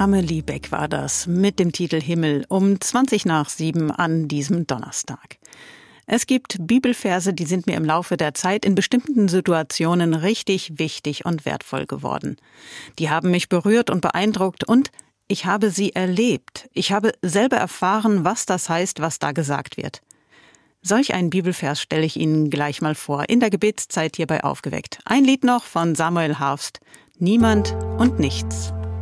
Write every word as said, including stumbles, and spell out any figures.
Amelie Beck war das mit dem Titel Himmel um zwanzig nach sieben an diesem Donnerstag. Es gibt Bibelverse, die sind mir im Laufe der Zeit in bestimmten Situationen richtig wichtig und wertvoll geworden. Die haben mich berührt und beeindruckt und ich habe sie erlebt. Ich habe selber erfahren, was das heißt, was da gesagt wird. Solch einen Bibelvers stelle ich Ihnen gleich mal vor, in der Gebetszeit hier bei Aufgeweckt. Ein Lied noch von Samuel Harfst, Niemand und Nichts.